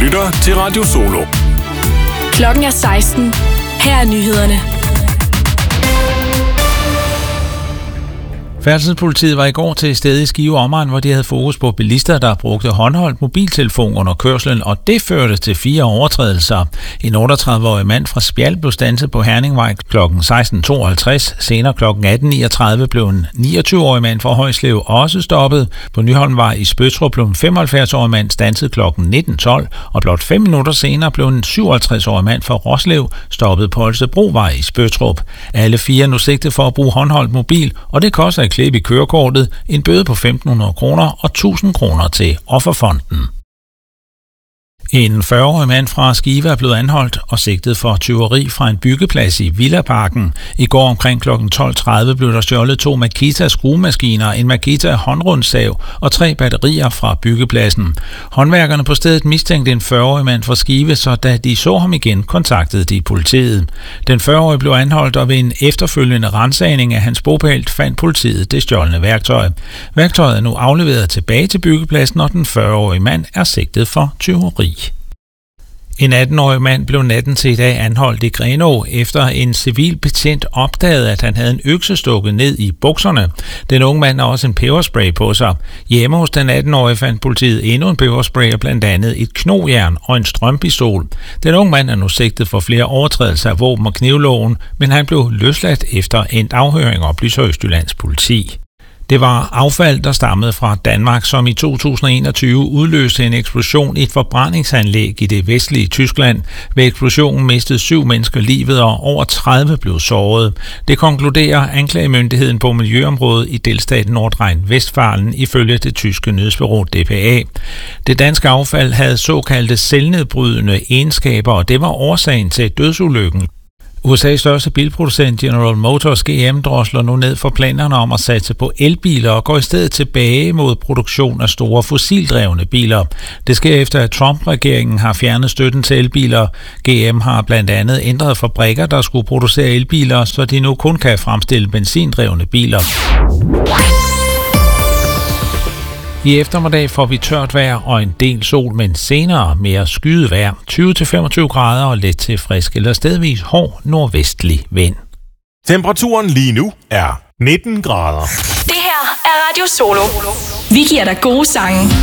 lytter til Radio Solo. Klokken er 16. Her er nyhederne. Færdselspolitiet var i går til stede i Skive Omegn, hvor de havde fokus på bilister, der brugte håndholdt mobiltelefon under kørslen, og det førte til 4 overtrædelser. En 38-årig mand fra Spjald blev standset på Herningvej kl. 16.52. Senere kl. 18.39 blev en 29-årig mand fra Højslev også stoppet. På Nyholmvej i Spøttrup blev en 75-årig mand standset kl. 19.12, og blot 5 minutter senere blev en 57-årig mand fra Roslev stoppet på Holstebrovej i Spøttrup. Alle 4 nu sigtet for at bruge håndholdt mobil, og det koster et klip i kørekortet, en bøde på 1.500 kroner og 1.000 kroner til Offerfonden. En 40-årig mand fra Skive er blevet anholdt og sigtet for tyveri fra en byggeplads i Villaparken. I går omkring kl. 12.30 blev der stjålet 2 Makita skruemaskiner, en Makita håndrundsav og 3 batterier fra byggepladsen. Håndværkerne på stedet mistænkte en 40-årig mand fra Skive, så da de så ham igen, kontaktede de politiet. Den 40-årige blev anholdt, og ved en efterfølgende ransagning af hans bopæl fandt politiet det stjålne værktøj. Værktøjet er nu afleveret tilbage til byggepladsen, og den 40-årige mand er sigtet for tyveri. En 18-årig mand blev natten til i dag anholdt i Grenå, efter en civil betjent opdagede, at han havde en økse stukket ned i bukserne. Den unge mand har også en peberspray på sig. Hjemme hos den 18-årige fandt politiet endnu en peberspray og blandt andet et knogjern og en strømpistol. Den unge mand er nu sigtet for flere overtrædelser af våben- og knivloven, men han blev løsladt efter en afhøring, oplyser Østjyllands politi. Det var affald, der stammede fra Danmark, som i 2021 udløste en eksplosion i et forbrændingsanlæg i det vestlige Tyskland. Ved eksplosionen mistede 7 mennesker livet, og over 30 blev såret. Det konkluderer anklagemyndigheden på miljøområdet i delstaten Nordrhein-Westfalen ifølge det tyske nyhedsbureau DPA. Det danske affald havde såkaldte selvnedbrydende egenskaber, og det var årsagen til dødsulykken. USA's største bilproducent General Motors GM drosler nu ned for planerne om at satse på elbiler og går i stedet tilbage mod produktion af store fossildrevne biler. Det sker efter, at Trump-regeringen har fjernet støtten til elbiler. GM har blandt andet ændret fabrikker, der skulle producere elbiler, så de nu kun kan fremstille benzindrevne biler. I eftermiddag får vi tørt vejr og en del sol, men senere mere skyet vejr. 20-25 grader og let til frisk eller stedvis hård nordvestlig vind. Temperaturen lige nu er 19 grader. Det her er Radio Solo. Vi giver dig gode sange.